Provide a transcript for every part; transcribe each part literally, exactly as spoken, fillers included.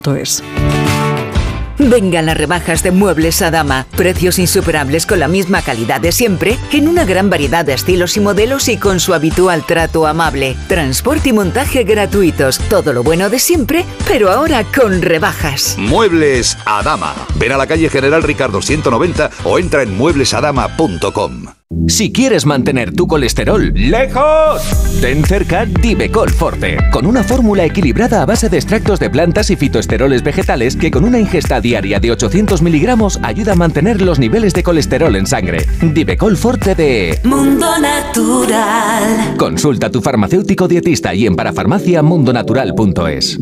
es. Vengan las rebajas de Muebles Adama. Precios insuperables con la misma calidad de siempre, en una gran variedad de estilos y modelos y con su habitual trato amable. Transporte y montaje gratuitos. Todo lo bueno de siempre, pero ahora con rebajas. Muebles Adama. Ven a la calle General Ricardo ciento noventa o entra en muebles adama punto com. Si quieres mantener tu colesterol lejos, ten cerca Divecol Forte, con una fórmula equilibrada a base de extractos de plantas y fitoesteroles vegetales que con una ingesta diaria de ochocientos miligramos ayuda a mantener los niveles de colesterol en sangre. Divecol Forte de Mundo Natural. Consulta a tu farmacéutico dietista y en parafarmacia mundo natural punto es.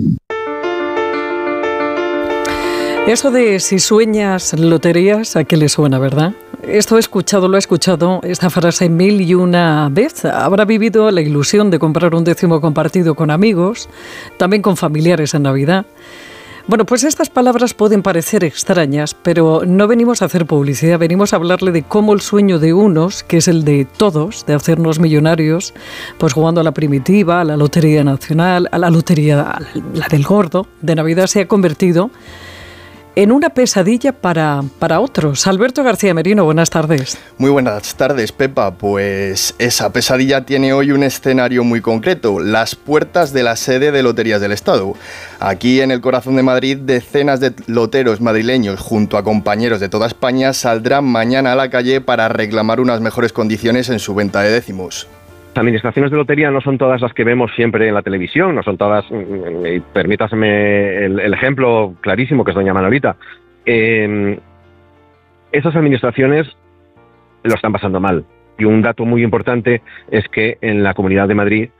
Eso de si sueñas loterías, ¿a qué le suena, verdad? Esto he escuchado, lo he escuchado, esta frase mil y una vez. Habrá vivido la ilusión de comprar un décimo compartido con amigos, también con familiares en Navidad. Bueno, pues estas palabras pueden parecer extrañas, pero no venimos a hacer publicidad, venimos a hablarle de cómo el sueño de unos, que es el de todos, de hacernos millonarios, pues jugando a la primitiva, a la Lotería Nacional, a la Lotería, la del Gordo, de Navidad, se ha convertido en una pesadilla para, para otros. Alberto García Merino, buenas tardes. Muy buenas tardes, Pepa. Pues esa pesadilla tiene hoy un escenario muy concreto, las puertas de la sede de Loterías del Estado. Aquí en el corazón de Madrid, decenas de loteros madrileños, junto a compañeros de toda España, saldrán mañana a la calle para reclamar unas mejores condiciones en su venta de décimos. Las administraciones de lotería no son todas las que vemos siempre en la televisión, no son todas, y permítaseme el, el ejemplo clarísimo que es doña Manolita. Eh, esas administraciones lo están pasando mal. Y un dato muy importante es que en la Comunidad de Madrid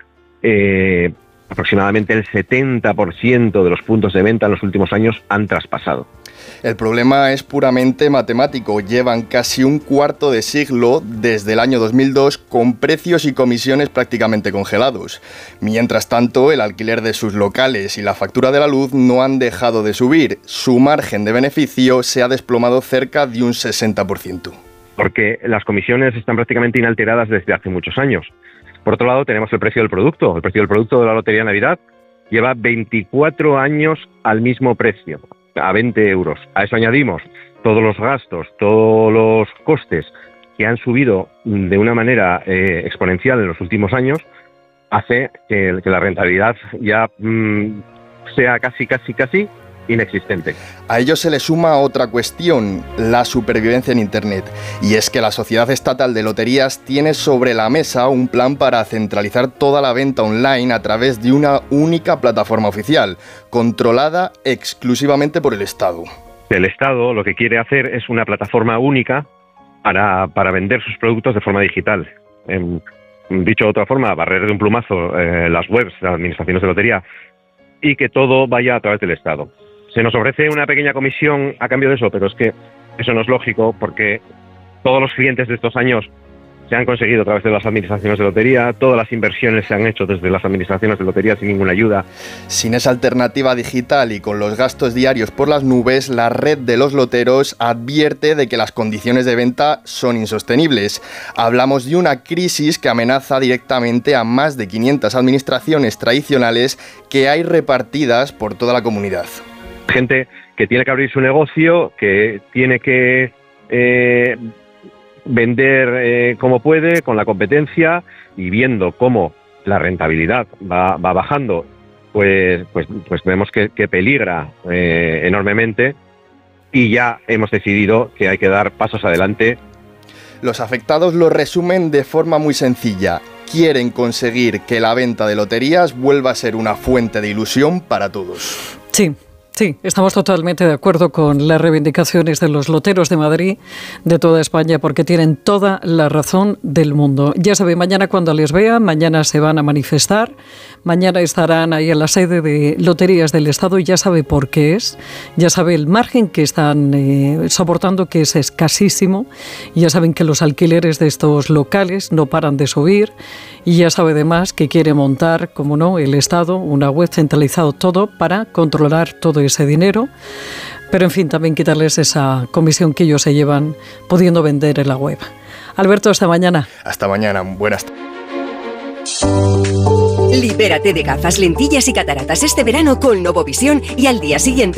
eh, aproximadamente el setenta por ciento de los puntos de venta en los últimos años han traspasado. El problema es puramente matemático. Llevan casi un cuarto de siglo, desde el año dos mil dos, con precios y comisiones prácticamente congelados. Mientras tanto, el alquiler de sus locales y la factura de la luz no han dejado de subir. Su margen de beneficio se ha desplomado cerca de un sesenta por ciento. Porque las comisiones están prácticamente inalteradas desde hace muchos años. Por otro lado, tenemos el precio del producto. El precio del producto de la Lotería Navidad lleva veinticuatro años al mismo precio, a veinte euros. A eso añadimos todos los gastos, todos los costes que han subido de una manera eh, exponencial en los últimos años, hace que, que la rentabilidad ya mmm, sea casi, casi, casi inexistente. A ello se le suma otra cuestión, la supervivencia en Internet. Y es que la Sociedad Estatal de Loterías tiene sobre la mesa un plan para centralizar toda la venta online a través de una única plataforma oficial, controlada exclusivamente por el Estado. El Estado lo que quiere hacer es una plataforma única para, para vender sus productos de forma digital. Eh, dicho de otra forma, barrer de un plumazo eh, las webs de las administraciones de lotería y que todo vaya a través del Estado. Se nos ofrece una pequeña comisión a cambio de eso, pero es que eso no es lógico porque todos los clientes de estos años se han conseguido a través de las administraciones de lotería, todas las inversiones se han hecho desde las administraciones de lotería sin ninguna ayuda. Sin esa alternativa digital y con los gastos diarios por las nubes, la red de los loteros advierte de que las condiciones de venta son insostenibles. Hablamos de una crisis que amenaza directamente a más de quinientas administraciones tradicionales que hay repartidas por toda la comunidad. Gente que tiene que abrir su negocio, que tiene que eh, vender eh, como puede, con la competencia, y viendo cómo la rentabilidad va, va bajando, pues, pues, pues vemos que, que peligra eh, enormemente, y ya hemos decidido que hay que dar pasos adelante. Los afectados lo resumen de forma muy sencilla. Quieren conseguir que la venta de loterías vuelva a ser una fuente de ilusión para todos. Sí. Sí, estamos totalmente de acuerdo con las reivindicaciones de los loteros de Madrid, de toda España, porque tienen toda la razón del mundo. Ya saben, mañana cuando les vean, mañana se van a manifestar, mañana estarán ahí en la sede de Loterías del Estado y ya sabe por qué es, ya sabe el margen que están eh, soportando, que es escasísimo, y ya saben que los alquileres de estos locales no paran de subir, y ya sabe además que quiere montar, como no, el Estado, una web centralizado todo para controlar todo ese dinero, pero en fin, también quitarles esa comisión que ellos se llevan pudiendo vender en la web. Alberto, hasta mañana. Hasta mañana, buenas tardes. Libérate de gafas, lentillas y cataratas este verano con Novovisión y al día siguiente